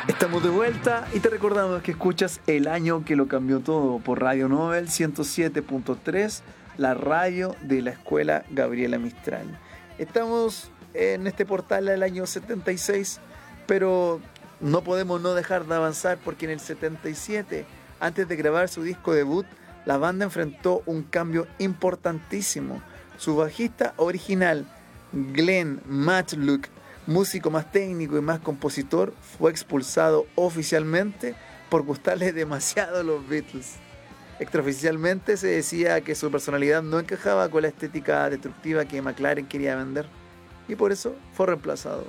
Estamos de vuelta y te recordamos que escuchas El Año que lo cambió todo por Radio Nobel 107.3, la radio de la Escuela Gabriela Mistral. Estamos en este portal del año 76, pero no podemos no dejar de avanzar porque en el 77, antes de grabar su disco debut, la banda enfrentó un cambio importantísimo. Su bajista original, Glenn Matlock, músico más técnico y más compositor, fue expulsado oficialmente por gustarle demasiado a los Beatles. Extraoficialmente se decía que su personalidad no encajaba con la estética destructiva que McLaren quería vender y por eso fue reemplazado.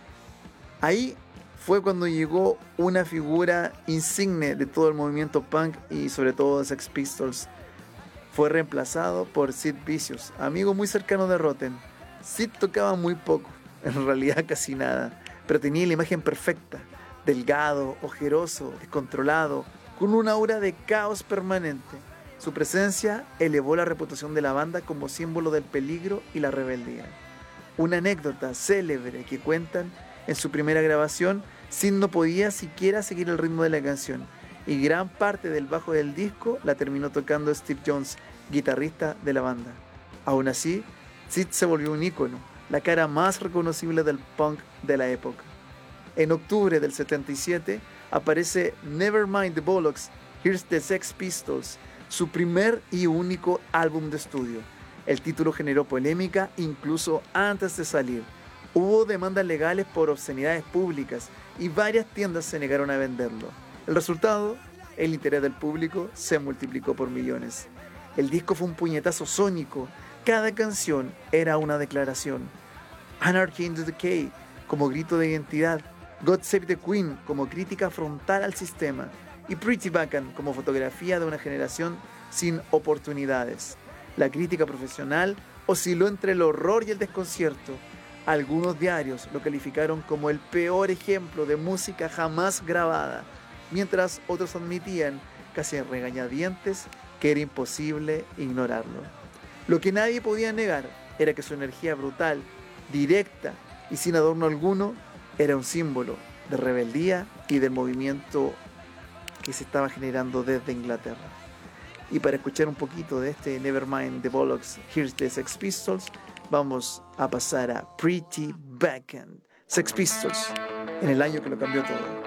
Ahí fue cuando llegó una figura insigne de todo el movimiento punk y sobre todo de Sex Pistols. Fue reemplazado por Sid Vicious, amigo muy cercano de Rotten. Sid tocaba muy poco, en realidad casi nada, pero tenía la imagen perfecta, delgado, ojeroso, descontrolado, con una aura de caos permanente. Su presencia elevó la reputación de la banda como símbolo del peligro y la rebeldía. Una anécdota célebre que cuentan: en su primera grabación, Sid no podía siquiera seguir el ritmo de la canción, y gran parte del bajo del disco la terminó tocando Steve Jones, guitarrista de la banda. Aún así, Sid se volvió un ícono, la cara más reconocible del punk de la época. En octubre del 77 aparece Nevermind the Bollocks, Here's the Sex Pistols, su primer y único álbum de estudio. El título generó polémica incluso antes de salir. Hubo demandas legales por obscenidades públicas y varias tiendas se negaron a venderlo. El resultado, el interés del público se multiplicó por millones. El disco fue un puñetazo sónico. Cada canción era una declaración. Anarchy in the Decay como grito de identidad, God Save the Queen como crítica frontal al sistema y Pretty Bacon como fotografía de una generación sin oportunidades. La crítica profesional osciló entre el horror y el desconcierto. Algunos diarios lo calificaron como el peor ejemplo de música jamás grabada, mientras otros admitían, casi a regañadientes, que era imposible ignorarlo. Lo que nadie podía negar era que su energía brutal, directa y sin adorno alguno, era un símbolo de rebeldía y del movimiento que se estaba generando desde Inglaterra. Y para escuchar un poquito de este Nevermind the Bollocks, Here's the Sex Pistols, vamos a pasar a Pretty Bacon, Sex Pistols, en el año que lo cambió todo.